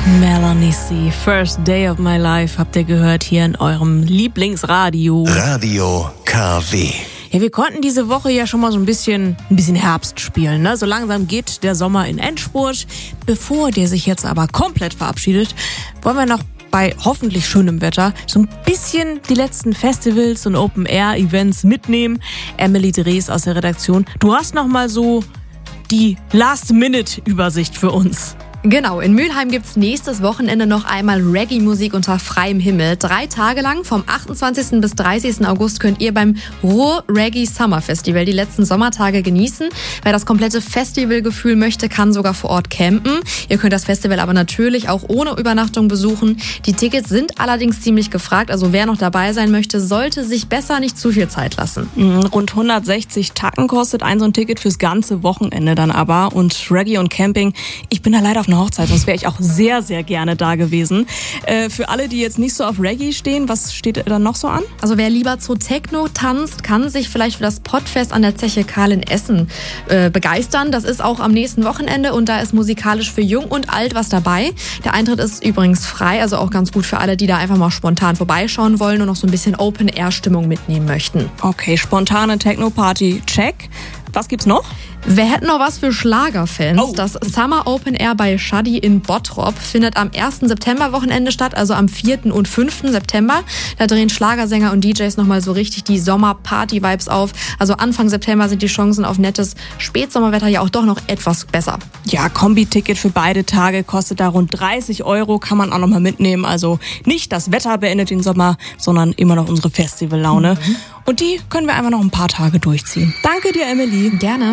Melanie C. First Day of My Life habt ihr gehört hier in eurem Lieblingsradio. Radio KW. Ja, wir konnten diese Woche ja schon mal so ein bisschen Herbst spielen, ne? So langsam geht der Sommer in Endspurt. Bevor der sich jetzt aber komplett verabschiedet, wollen wir noch bei hoffentlich schönem Wetter so ein bisschen die letzten Festivals und Open-Air-Events mitnehmen. Emily Drees aus der Redaktion, du hast noch mal so die Last-Minute-Übersicht für uns. Genau, in Mülheim gibt's nächstes Wochenende noch einmal Reggae-Musik unter freiem Himmel. 3 Tage lang, vom 28. bis 30. August, könnt ihr beim Ruhr Reggae Summer Festival die letzten Sommertage genießen. Wer das komplette Festivalgefühl möchte, kann sogar vor Ort campen. Ihr könnt das Festival aber natürlich auch ohne Übernachtung besuchen. Die Tickets sind allerdings ziemlich gefragt, also wer noch dabei sein möchte, sollte sich besser nicht zu viel Zeit lassen. Rund 160 Tacken kostet ein so ein Ticket fürs ganze Wochenende dann aber. Und Reggae und Camping, ich bin da leider auf eine Hochzeit, sonst wäre ich auch sehr, sehr gerne da gewesen. Für alle, die jetzt nicht so auf Reggae stehen, was steht dann noch so an? Also wer lieber zu Techno tanzt, kann sich vielleicht für das Pottfest an der Zeche Karl in Essen begeistern. Das ist auch am nächsten Wochenende und da ist musikalisch für Jung und Alt was dabei. Der Eintritt ist übrigens frei, also auch ganz gut für alle, die da einfach mal spontan vorbeischauen wollen und noch so ein bisschen Open-Air-Stimmung mitnehmen möchten. Okay, spontane Techno-Party, check. Was gibt's noch? Wir hätten noch was für Schlagerfans. Oh. Das Summer Open Air bei Shadi in Bottrop findet am 1. September-Wochenende statt, also am 4. und 5. September. Da drehen Schlagersänger und DJs nochmal so richtig die Sommer-Party-Vibes auf. Also Anfang September sind die Chancen auf nettes Spätsommerwetter ja auch doch noch etwas besser. Ja, Kombi-Ticket für beide Tage kostet da rund 30 €, kann man auch nochmal mitnehmen. Also nicht das Wetter beendet den Sommer, sondern immer noch unsere Festivallaune. Und die können wir einfach noch ein paar Tage durchziehen. Danke dir, Emily. Gerne.